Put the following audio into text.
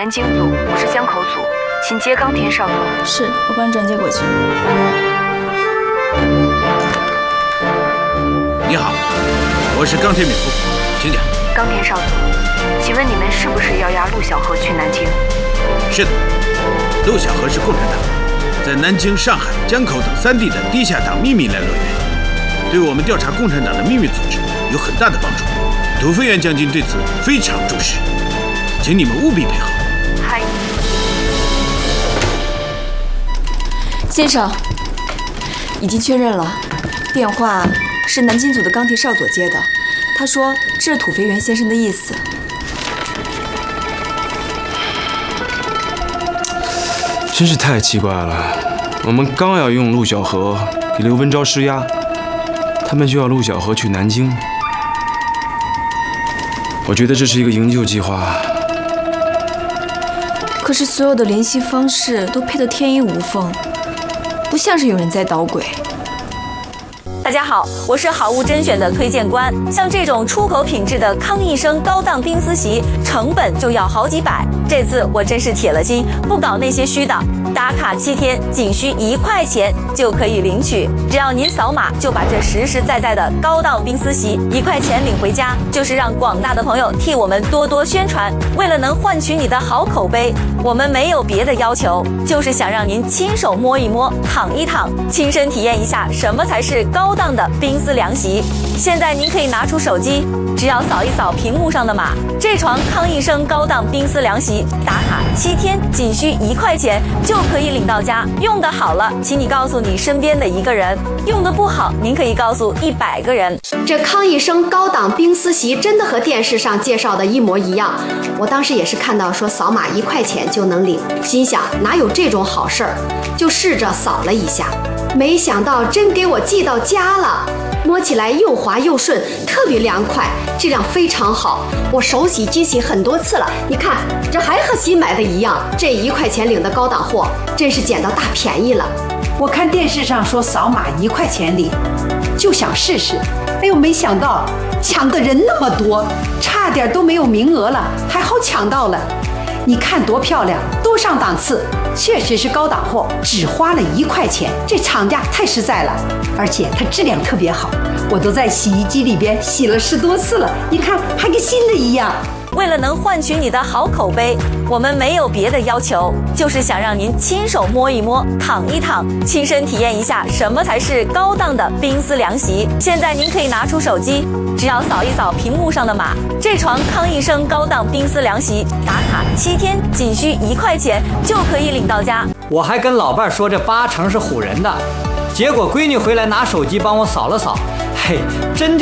南京组，我是江口组，请接冈田少佐。 是，我帮你转接过去。 你好，我是冈田敏夫，请讲。 冈田少佐，请问你们是不是要押陆小河去南京？ 是的，陆小河是共产党在南京、上海、江口等3地的地下党秘密联络员，对我们调查共产党的秘密组织有很大的帮助。土肥原将军对此非常重视，请你们务必配合。 嗨， 先生，已经确认了，电话是南京组的冈田少佐接的，他说这是土肥原先生的意思。 真是太奇怪了，我们刚要用陆小河给刘文昭施压，他们就要陆小河去南京。我觉得这是一个营救计划。 可是所有的联系方式都配得天衣无缝，不像是有人在捣鬼。 大家好，我是好物甄选的推荐官。像这种出口品质的康益生高档冰丝席，成本就要好几百。这次我真是铁了心，不搞那些虚的。打卡7天，仅需1块钱就可以领取。只要您扫码，就把这实实在在的高档冰丝席1块钱领回家，就是让广大的朋友替我们多多宣传。为了能换取你的好口碑，我们没有别的要求，就是想让您亲手摸一摸、躺一躺，亲身体验一下什么才是高档的冰丝凉席。现在您可以拿出手机，只要扫一扫屏幕上的码，这床康益生高档冰丝凉席打卡7天，仅需1块钱就可以领到家。用得好了，请你告诉你身边的1个人；用得不好，您可以告诉100个人。 这康益生高档冰丝席真的和电视上介绍的一模一样。我当时也是看到说扫码1块钱就能领，心想哪有这种好事儿，就试着扫了一下，没想到真给我寄到家了。摸起来又滑又顺，特别凉快，质量非常好。我手洗机洗很多次了，你看这还和新买的一样。这1块钱领的高档货，真是捡到大便宜了。 我看电视上说扫码1块钱领，就想试试。哎呦，没想到抢的人那么多，差点都没有名额了，还好抢到了。你看多漂亮，多上档次，确实是高档货，只花了1块钱，这厂家太实在了，而且它质量特别好，我都在洗衣机里边洗了10多次了，你看还跟新的一样。 为了能换取你的好口碑，我们没有别的要求，就是想让您亲手摸一摸、躺一躺，亲身体验一下什么才是高档的冰丝凉席。现在您可以拿出手机，只要扫一扫屏幕上的码，这床康益生高档冰丝凉席打卡7天，仅需1块钱就可以领到家。 我还跟老伴说这8成是唬人的，结果闺女回来拿手机帮我扫了扫，嘿，真